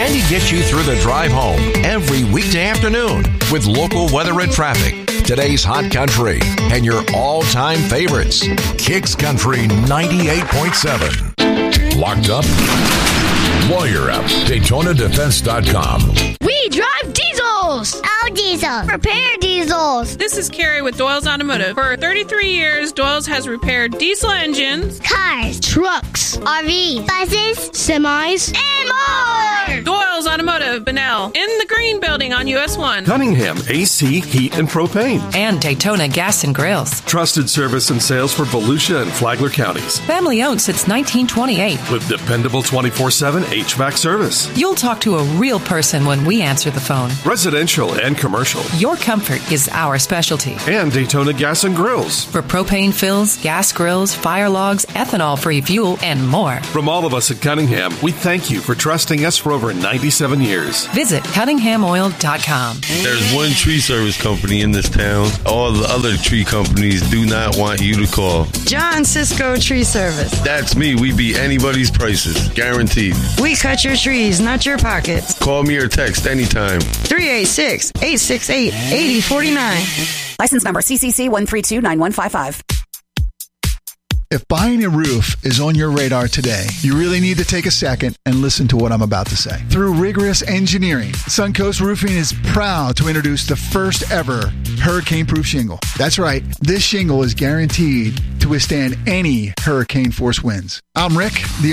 Candy gets you through the drive home every weekday afternoon with local weather and traffic, today's hot country, and your all-time favorites. Kicks Country 98.7. Locked up? Lawyer up. DaytonaDefense.com. We drive diesels! Oh, diesel. Repair diesels. This is Carrie with Doyle's Automotive. For 33 years, Doyle's has repaired diesel engines, Cars. Trucks. RVs. Buses. Semis. And more! Doyle's Automotive, Bunnell, in the Green Building on US 1. Cunningham, AC, heat, and propane. And Daytona Gas and Grills. Trusted service and sales for Volusia and Flagler counties. Family owned since 1928. With dependable 24/7 HVAC service. You'll talk to a real person when we answer the phone. Residential and commercial. Your comfort is our specialty. And Daytona Gas and Grills. For propane fills, gas grills, fire logs, ethanol-free fuel, and more. From all of us at Cunningham, we thank you for trusting us for over 97 years. Visit CunninghamOil.com. There's one tree service company in this town. All the other tree companies do not want you to call. John Cisco Tree Service. That's me. We beat anybody's prices. Guaranteed. We cut your trees, not your pockets. Call me or text anytime. 386-868-8049. License number CCC 1329155. If buying a roof is on your radar today, you really need to take a second and listen to what I'm about to say. Through rigorous engineering, Suncoast Roofing is proud to introduce the first ever hurricane-proof shingle. That's right, this shingle is guaranteed to withstand any hurricane-force winds. I'm Rick, the